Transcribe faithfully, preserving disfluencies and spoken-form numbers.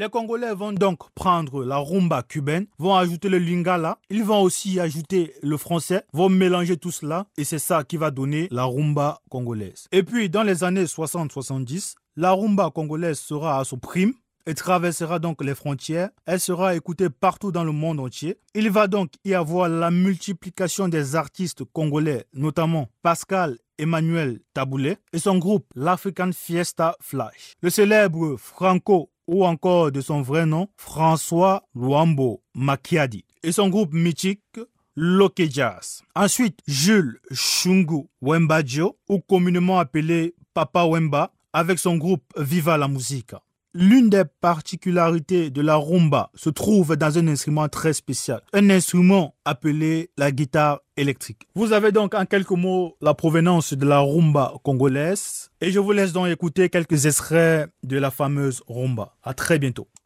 Les Congolais vont donc prendre la rumba cubaine, vont ajouter le lingala, ils vont aussi ajouter le français, vont mélanger tout cela et c'est ça qui va donner la rumba congolaise. Et puis dans les années soixante soixante-dix, la rumba congolaise sera à son prime et traversera donc les frontières. Elle sera écoutée partout dans le monde entier. Il va donc y avoir la multiplication des artistes congolais, notamment Pascal Emmanuel Taboulé et son groupe l'African Fiesta Flash. Le célèbre Franco ou encore de son vrai nom, François Luambo Makiadi et son groupe mythique Loke Jazz. Ensuite, Jules Shungu Wembadio, ou communément appelé Papa Wemba, avec son groupe Viva la Musica. L'une des particularités de la rumba se trouve dans un instrument très spécial, un instrument appelé la guitare électrique. Vous avez donc en quelques mots la provenance de la rumba congolaise et je vous laisse donc écouter quelques extraits de la fameuse rumba. À très bientôt.